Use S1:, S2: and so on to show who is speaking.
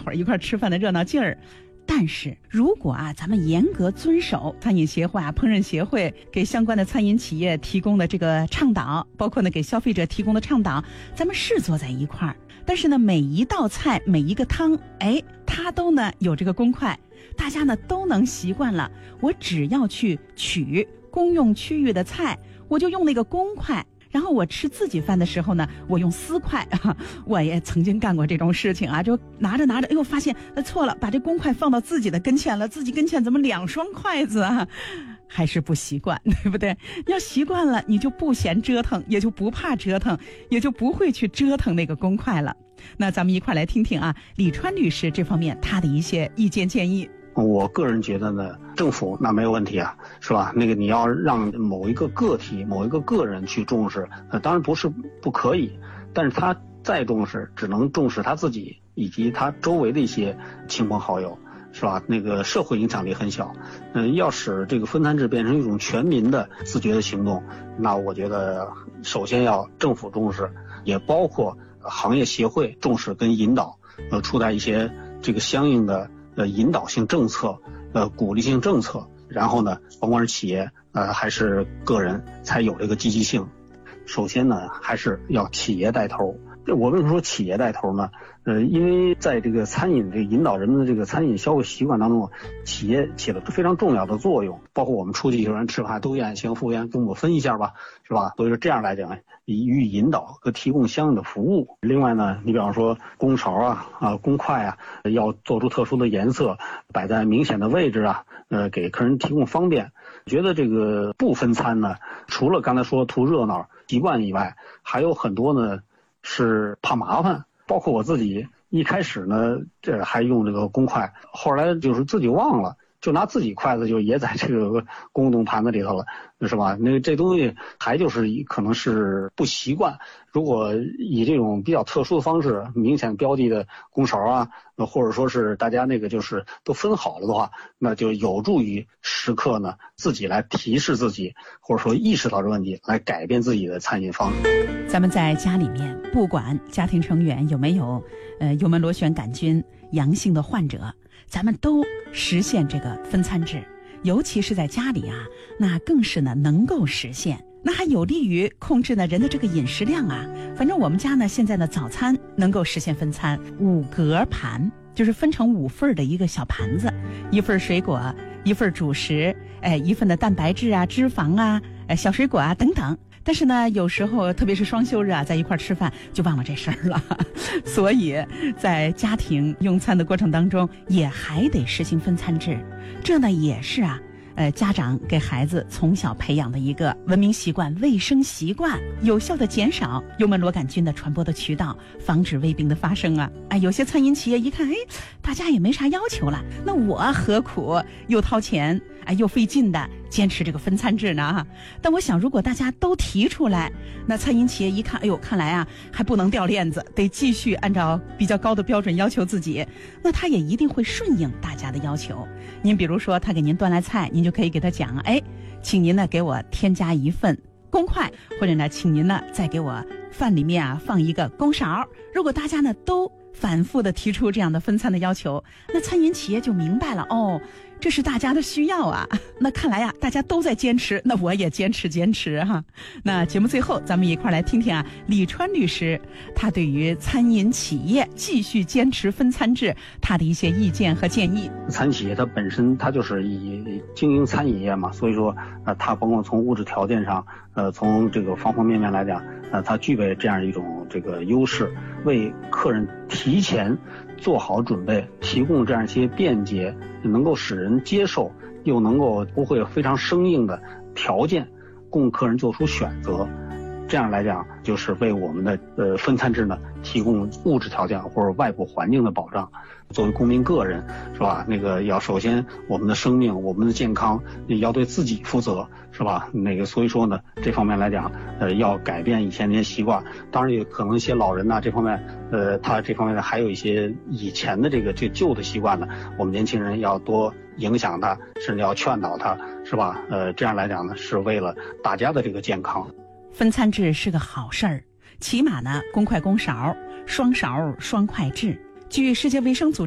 S1: 伙一块吃饭的热闹劲儿。但是如果咱们严格遵守餐饮协会烹饪协会给相关的餐饮企业提供的这个倡导，包括呢给消费者提供的倡导，咱们是坐在一块儿，但是呢每一道菜每一个汤，它都呢有这个公筷，大家呢都能习惯了。我只要去取公用区域的菜，我就用那个公筷。然后我吃自己饭的时候呢，我用私筷我也曾经干过这种事情就拿着，发现错了，把这公筷放到自己的跟前了，自己跟前怎么2双筷子还是不习惯，对不对？要习惯了，你就不嫌折腾，也就不怕折腾，也就不会去折腾那个公筷了。那咱们一块来听听李川律师这方面他的一些意见建议。
S2: 我个人觉得呢，政府那没有问题是吧？那个你要让某一个个体、某一个个人去重视，当然不是不可以，但是他再重视，只能重视他自己以及他周围的一些亲朋好友，是吧？那个社会影响力很小。要使这个分餐制变成一种全民的自觉的行动，那我觉得首先要政府重视，也包括行业协会重视跟引导，出台一些这个相应的引导性政策，鼓励性政策，然后呢，甭管是企业还是个人，才有这个积极性。首先呢，还是要企业带头。我为什么说企业带头呢？因为在这个餐饮这个引导人们的这个餐饮消费习惯当中，企业起了非常重要的作用。包括我们出去有人吃饭都愿行，服务员跟我分一下吧，是吧？所以说这样来讲，予以引导和提供相应的服务。另外呢，你比方说公勺公筷要做出特殊的颜色，摆在明显的位置给客人提供方便。觉得这个不分餐呢，除了刚才说图热闹习惯以外，还有很多呢是怕麻烦。包括我自己一开始呢，这还用这个公筷，后来就是自己忘了，就拿自己筷子就也在这个公共盘子里头了，是吧？那这东西还就是可能是不习惯。如果以这种比较特殊的方式，明显标记的公勺或者说是大家那个就是都分好了的话，那就有助于食客呢自己来提示自己，或者说意识到这问题，来改变自己的餐饮方式。
S1: 咱们在家里面，不管家庭成员有没有幽门螺旋杆菌阳性的患者，咱们都实现这个分餐制，尤其是在家里那更是呢能够实现。那还有利于控制呢人的这个饮食量反正我们家呢现在呢早餐能够实现分餐，5格盘，就是分成5份的一个小盘子，1份水果，1份主食，1份的蛋白质脂肪小水果等等。但是呢有时候特别是双休日在一块吃饭就忘了这事儿了，所以在家庭用餐的过程当中也还得实行分餐制。这呢也是家长给孩子从小培养的一个文明习惯、卫生习惯，有效的减少幽门螺杆菌的传播的渠道，防止胃病的发生有些餐饮企业一看大家也没啥要求了，那我何苦又掏钱又费劲的坚持这个分餐制呢但我想如果大家都提出来，那餐饮企业一看看来还不能掉链子，得继续按照比较高的标准要求自己，那他也一定会顺应大家的要求。您比如说他给您端来菜，您就可以给他讲请您呢给我添加1份公筷，或者呢请您呢再给我饭里面放一个公勺。如果大家呢都反复的提出这样的分餐的要求，那餐饮企业就明白了这是大家的需要那看来大家都在坚持，那我也坚持那节目最后咱们一块来听听李川律师他对于餐饮企业继续坚持分餐制他的一些意见和建议。
S2: 餐饮企业它本身它就是以经营餐饮业嘛，所以说它包括从物质条件上从这个方方面面来讲它具备这样一种这个优势，为客人提前做好准备，提供这样一些便捷，能够使人接受，又能够不会非常生硬的条件供客人做出选择。这样来讲，就是为我们的分餐制呢提供物质条件或者外部环境的保障。作为公民个人，是吧？那个要首先我们的生命、我们的健康也要对自己负责，是吧？所以说呢，这方面来讲，要改变以前那些习惯。当然也可能一些老人这方面，他这方面呢还有一些以前的这旧的习惯呢，我们年轻人要多影响他，甚至要劝导他，是吧？这样来讲呢，是为了大家的这个健康。
S1: 分餐制是个好事儿，起码呢，公筷公勺、双勺双筷制。据世界卫生组织